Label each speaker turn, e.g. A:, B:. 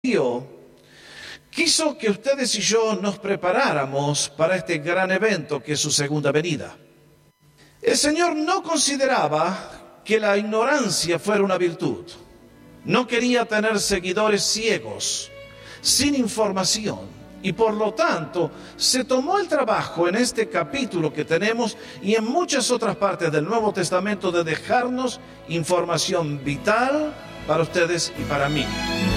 A: quiso que ustedes y yo nos preparáramos para este gran evento que es su segunda venida. El Señor no consideraba que la ignorancia fuera una virtud. No quería tener seguidores ciegos, sin información. Y por lo tanto, se tomó el trabajo en este capítulo que tenemos y en muchas otras partes del Nuevo Testamento de dejarnos información vital para ustedes y para mí.